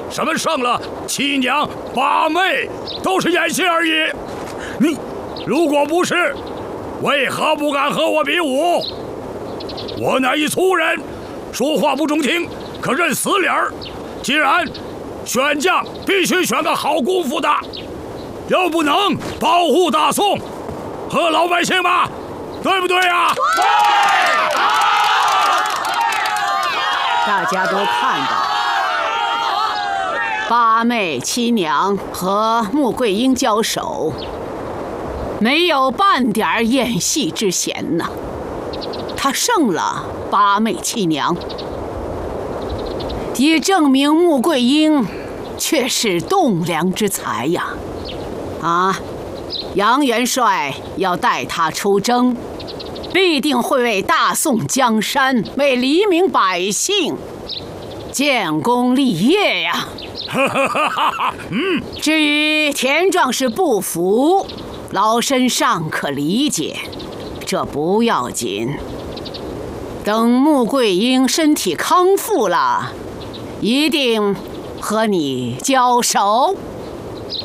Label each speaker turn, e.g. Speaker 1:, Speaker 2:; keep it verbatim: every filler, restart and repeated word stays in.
Speaker 1: 什么胜了七娘八妹，都是演戏而已。你如果不是，为何不敢和我比武？我乃一粗人，说话不中听，可认死理儿。既然选将必须选个好功夫的，又不能保护大宋和老百姓吧，对不对呀？对。
Speaker 2: 大家都看到，八妹、七娘和穆桂英交手，没有半点演戏之嫌呐。他胜了八妹、七娘，也证明穆桂英却是栋梁之才呀！啊，杨元帅要带他出征，必定会为大宋江山、为黎民百姓建功立业呀！嗯，至于田壮士不服，老身尚可理解，这不要紧。等穆桂英身体康复了，一定和你交手。